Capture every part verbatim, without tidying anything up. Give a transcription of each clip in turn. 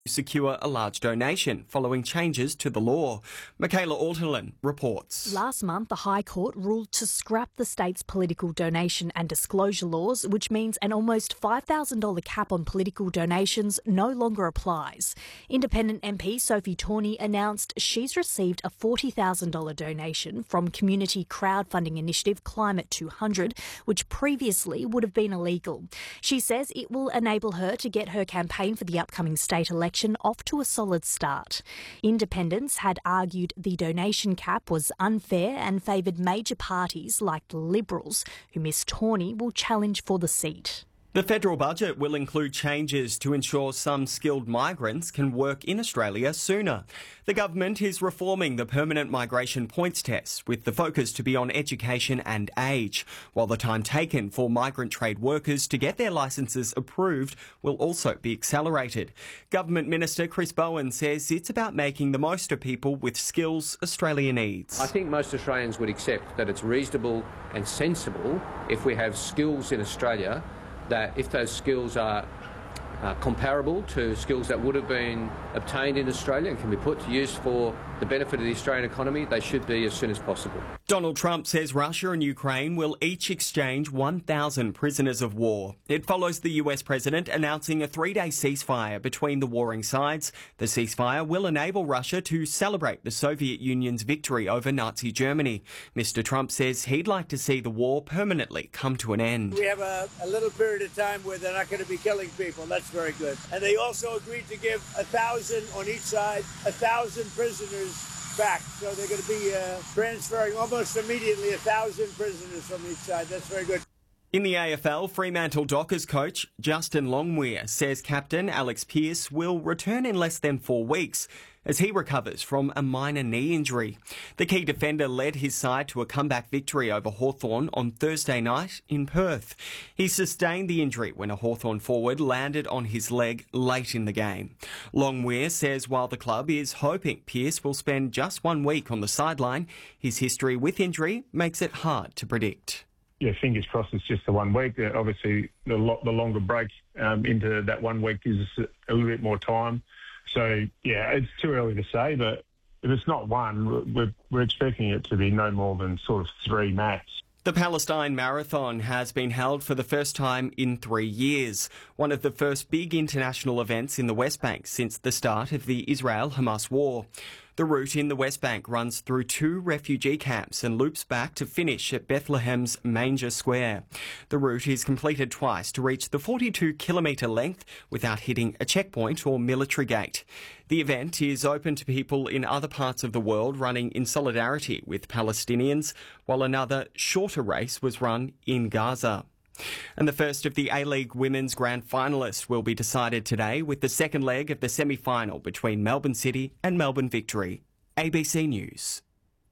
secure a large donation following changes to the law. Michaela Ortolin reports. Last month, the High Court ruled to scrap the state's political donation and disclosure laws, which means an almost five thousand dollars cap on political donations no longer applies. Independent M P Sophie Tawney announced she's received a forty thousand dollars donation from community crowdfunding initiative Climate two hundred, which previously would have been illegal. She says it will enable her to get her campaign for the upcoming state election off to a solid start. Independents had argued the donation cap was unfair and favoured major parties like the Liberals, who Miss Tawney will challenge for the seat. The federal budget will include changes to ensure some skilled migrants can work in Australia sooner. The government is reforming the permanent migration points test, with the focus to be on education and age, while the time taken for migrant trade workers to get their licences approved will also be accelerated. Government Minister Chris Bowen says it's about making the most of people with skills Australia needs. I think most Australians would accept that it's reasonable and sensible if we have skills in Australia, that if those skills are uh, comparable to skills that would have been obtained in Australia and can be put to use for the benefit of the Australian economy, they should be as soon as possible. Donald Trump says Russia and Ukraine will each exchange one thousand prisoners of war. It follows the U S president announcing a three-day ceasefire between the warring sides. The ceasefire will enable Russia to celebrate the Soviet Union's victory over Nazi Germany. Mister Trump says he'd like to see the war permanently come to an end. We have a, a little period of time where they're not going to be killing people. That's very good. And they also agreed to give a thousand on each side, a thousand prisoners back. So they're going to be uh, transferring almost immediately a thousand prisoners from each side. That's very good. In the A F L, Fremantle Dockers coach Justin Longmuir says captain Alex Pearce will return in less than four weeks as he recovers from a minor knee injury. The key defender led his side to a comeback victory over Hawthorn on Thursday night in Perth. He sustained the injury when a Hawthorn forward landed on his leg late in the game. Longmuir says while the club is hoping Pearce will spend just one week on the sideline, his history with injury makes it hard to predict. Yeah, fingers crossed it's just the one week. Uh, obviously, the, lo- the longer break um, into that one week gives us a, a little bit more time. So, yeah, it's too early to say, but if it's not one, we're, we're expecting it to be no more than sort of three max. The Palestine Marathon has been held for the first time in three years, one of the first big international events in the West Bank since the start of the Israel-Hamas war. The route in the West Bank runs through two refugee camps and loops back to finish at Bethlehem's Manger Square. The route is completed twice to reach the forty-two kilometre length without hitting a checkpoint or military gate. The event is open to people in other parts of the world running in solidarity with Palestinians, while another shorter race was run in Gaza. And the first of the A-League Women's Grand Finalists will be decided today with the second leg of the semi-final between Melbourne City and Melbourne Victory. A B C News.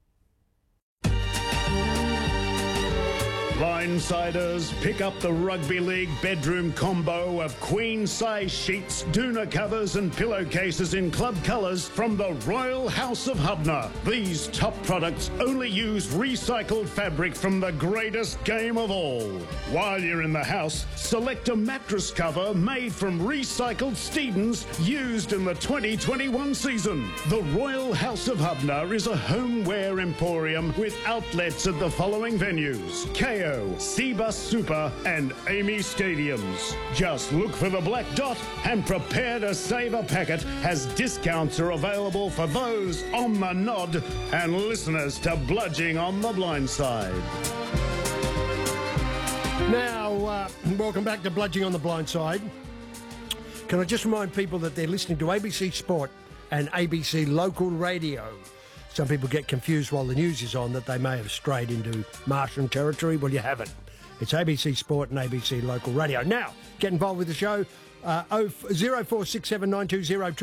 Blindsiders, pick up the Rugby League bedroom combo of queen-size sheets, doona covers and pillowcases in club colours from the Royal House of Hubner. These top products only use recycled fabric from the greatest game of all. While you're in the house, select a mattress cover made from recycled Stevens used in the twenty twenty-one season. The Royal House of Hubner is a homeware emporium with outlets at the following venues: K O, Seabus Super and Amy Stadiums. Just look for the black dot and prepare to save a packet, as discounts are available for those on the nod and listeners to Bludging on the Blindside. Now, uh, welcome back to Bludging on the Blindside. Can I just remind people that they're listening to A B C Sport and A B C Local Radio. Some people get confused while the news is on that they may have strayed into Martian territory. Well, you haven't. It's A B C Sport and A B C Local Radio. Now, get involved with the show. Uh, oh, zero four six seven nine two zero